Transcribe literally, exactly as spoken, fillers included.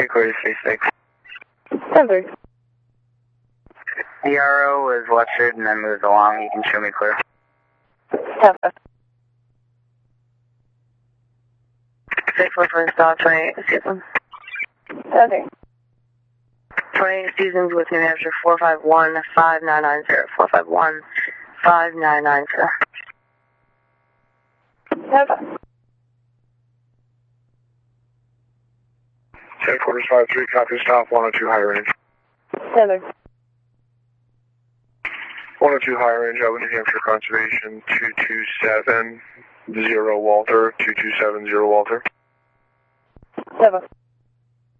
three, clear to three six. ten three. The R O was lectured and then moved along. You can show me clear. ten five. six one for install twenty-eight seasons. ten three. twenty-eight seasons with New Hampshire four five one five nine nine zero. four five one five nine nine zero. ten five. ten quarters five three, copy stop, one oh two high range. ten three. one oh two high range, Owen, New Hampshire Conservation, two two seven zero Walter, two two seven zero Walter. seven.